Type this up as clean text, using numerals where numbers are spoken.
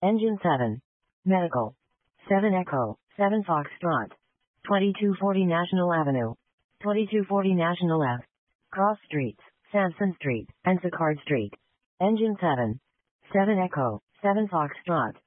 Engine 7. Medical. 7 Echo, 7 Foxtrot. 2240 National Avenue. 2240 National Ave. Cross Streets, Sanson Street, and Sicard Street. Engine 7. 7 Echo, 7 Foxtrot.